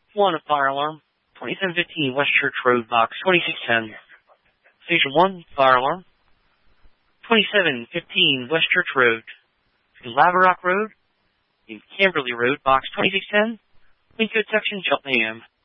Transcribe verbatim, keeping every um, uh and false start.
one, a fire alarm. twenty-seven fifteen West Church Road, box twenty-six ten. Station one, fire alarm. twenty-seven fifteen West Church Road. In Laverock Road. In Camberley Road, box twenty-six ten. Link code section, Cheltenham.